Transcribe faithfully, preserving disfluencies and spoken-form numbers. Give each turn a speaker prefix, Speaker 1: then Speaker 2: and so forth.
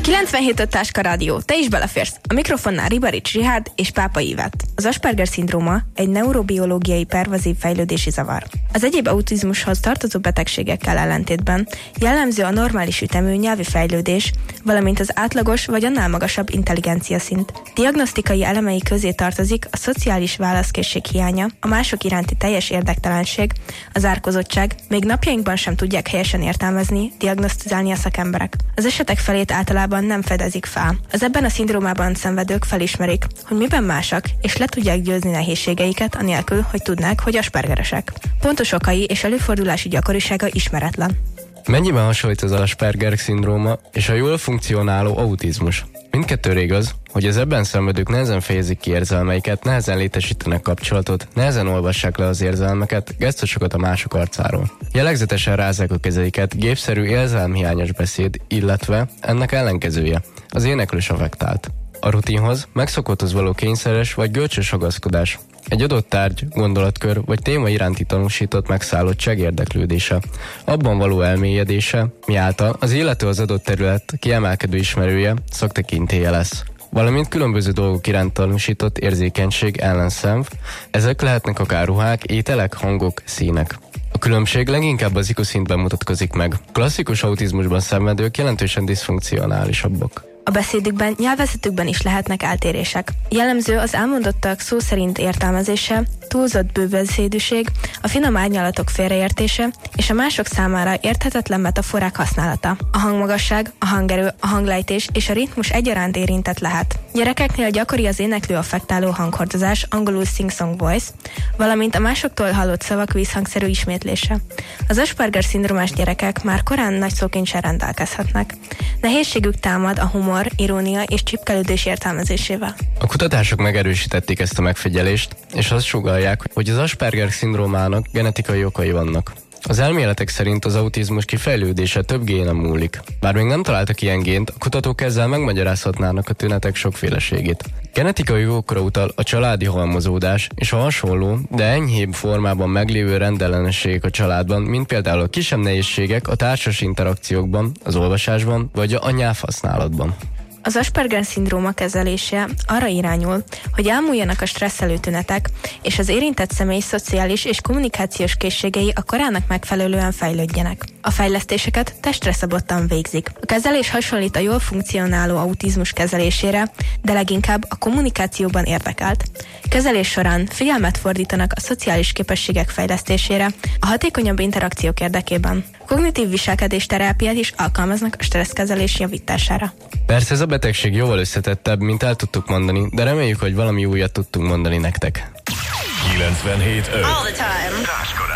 Speaker 1: kilencvenhét öt Táska Rádió, te is beleférsz. A mikrofonnál Ribarics Richárd és Pápa Ivett. Az Asperger-szindróma egy neurobiológiai pervazív fejlődési zavar. Az egyéb autizmushoz tartozó betegségekkel ellentétben jellemző a normális ütemű nyelvi fejlődés, valamint az átlagos vagy annál magasabb intelligencia szint. Diagnosztikai elemei közé tartozik a szociális válaszkészség hiánya, a mások iránti teljes érdektelenség, a zárkózottság, még napjainkban sem tudják helyesen értelmezni, diagnosztizálni a szakemberek. Az esetek felét általában nem fedezik fel. Az ebben a szindrómában szenvedők felismerik, hogy miben másak, és le tudják győzni nehézségeiket, anélkül, hogy tudnák, hogy aspergeresek. Pontos okai és előfordulási gyakorisága ismeretlen.
Speaker 2: Mennyiben hasonlít az Asperger-szindróma és a jól funkcionáló autizmus? Mindkettőre igaz, hogy az ebben szenvedők nehezen fejezik ki érzelmeiket, nehezen létesítenek kapcsolatot, nehezen olvassák le az érzelmeket, gesztusokat a mások arcáról. Jellegzetesen rázzák a kezeiket, gépszerű érzelmhiányos beszéd, illetve ennek ellenkezője, az éneklős affektált. A rutinhoz, megszokotthoz való kényszeres vagy görcsös ragaszkodás. Egy adott tárgy, gondolatkör vagy téma iránti tanúsított megszállottság érdeklődése. Abban való elmélyedése, miáltal az illető az adott terület kiemelkedő ismerője, szaktekintélye lesz. Valamint különböző dolgok iránt tanúsított érzékenység, ellenszenv, ezek lehetnek akár ruhák, ételek, hangok, színek. A különbség leginkább az ikuszintben mutatkozik meg. Klasszikus autizmusban szenvedők jelentősen diszfunkcionálisabbak.
Speaker 1: A beszédükben, nyelvezetükben is lehetnek eltérések. Jellemző az elmondottak szó szerint értelmezése, túlzott bőbeszédűség, a finom árnyalatok félreértése és a mások számára érthetetlen metaforák használata. A hangmagasság, a hangerő, a hanglejtés és a ritmus egyaránt érintett lehet. Gyerekeknél gyakori az éneklő affektáló hanghordozás, angolul sing-song voice, valamint a másoktól hallott szavak vízhangszerű ismétlése. Az Asperger-szindrómás gyerekek már korán nagy szókincsel rendelkezhetnek. Nehézségük támad a humor, irónia és csipkelődés értelmezésével.
Speaker 2: A kutatások megerősítették ezt a megfigyelést, és azt sugallják, hogy az Asperger-szindrómának genetikai okai vannak. Az elméletek szerint az autizmus kifejlődése több génen múlik. Bár még nem találtak ilyen gént, a kutatók ezzel megmagyarázhatnának a tünetek sokféleségét. Genetikai okokra utal a családi halmozódás és a hasonló, de enyhébb formában meglévő rendellenességek a családban, mint például a kisebb nehézségek a társas interakciókban, az olvasásban vagy a nyelvhasználatban.
Speaker 1: Az Asperger-szindróma kezelése arra irányul, hogy elmúljanak a stresszelő tünetek, és az érintett személy szociális és kommunikációs készségei a korának megfelelően fejlődjenek. A fejlesztéseket testre szabottan végzik. A kezelés hasonlít a jól funkcionáló autizmus kezelésére, de leginkább a kommunikációban érdekelt. Kezelés során figyelmet fordítanak a szociális képességek fejlesztésére, a hatékonyabb interakciók érdekében. Kognitív viselkedésterápiát is alkalmaznak a stresszkezelés javítására.
Speaker 2: Persze ez a betegség jóval összetettebb, mint el tudtuk mondani, de reméljük, hogy valami újat tudtunk mondani nektek.
Speaker 3: kilencvenhét öt